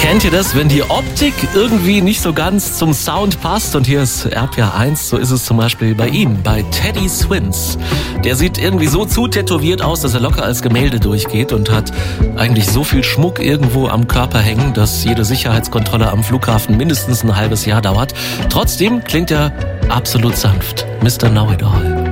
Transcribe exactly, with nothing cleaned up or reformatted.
Kennt ihr das, wenn die Optik irgendwie nicht so ganz zum Sound passt? Und hier ist R P R eins, so ist es zum Beispiel bei ihm, bei Teddy Swims. Der sieht irgendwie so zu tätowiert aus, dass er locker als Gemälde durchgeht und hat eigentlich so viel Schmuck irgendwo am Körper hängen, dass jede Sicherheitskontrolle am Flughafen mindestens ein halbes Jahr dauert. Trotzdem klingt er absolut sanft. Mister Know-it-all.